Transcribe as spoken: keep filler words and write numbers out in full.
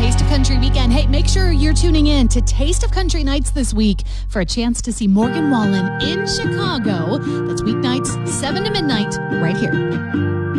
Taste of Country weekend. Hey, make sure you're tuning in to Taste of Country Nights this week for a chance to see Morgan Wallen in Chicago. That's weeknights, seven to midnight, right here.